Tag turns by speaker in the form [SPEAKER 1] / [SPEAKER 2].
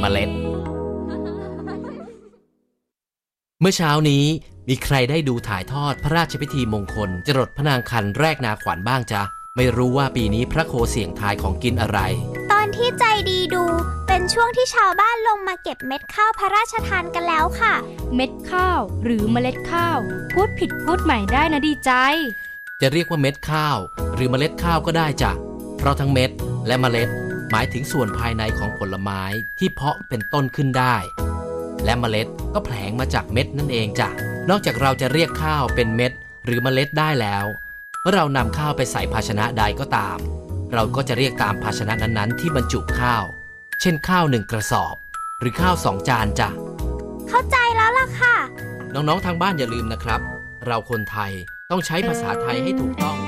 [SPEAKER 1] ล็ดเมื่อเช้านี้มีใครได้ดูถ่ายทอดพระราชพิธีมงคลจรดพระนางคันแรกนาขวัญบ้างจ๊ะไม่รู้ว่าปีนี้พระโคเสี่ยงทายของกินอะไร
[SPEAKER 2] ตอนที่ใจดีดูเป็นช่วงที่ชาวบ้านลงมาเก็บเม็ดข้าวพระราชทานกันแล้วค่ะ
[SPEAKER 3] เม็ดข้าวหรือเมล็ดข้าวพูดผิดพูดใหม่ได้นะดีใจ
[SPEAKER 1] จะเรียกว่าเม็ดข้าวหรือเมล็ดข้าวก็ได้จ้ะเพราะทั้งเม็ดและเมล็ดหมายถึงส่วนภายในของผลไม้ที่เพาะเป็นต้นขึ้นได้และเมล็ดก็แผลงมาจากเม็ดนั่นเองจ้ะนอกจากเราจะเรียกข้าวเป็นเม็ดหรือเมล็ดได้แล้วเมื่อเรานำข้าวไปใส่ภาชนะใดก็ตามเราก็จะเรียกตามภาชนะนั้นๆที่บรรจุข้าวเช่นข้าว1กระสอบหรือข้าว2จานจ้ะ
[SPEAKER 2] เข้าใจแล้วล่ะค่ะ
[SPEAKER 1] น้องๆทางบ้านอย่าลืมนะครับเราคนไทยต้องใช้ภาษาไทยให้ถูกต้อง